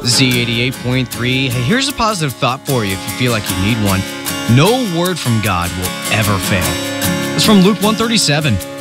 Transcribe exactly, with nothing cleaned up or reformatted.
Z eighty-eight point three. Hey, here's a positive thought for you if you feel like you need one. No word from God will ever fail. It's from Luke one thirty-seven.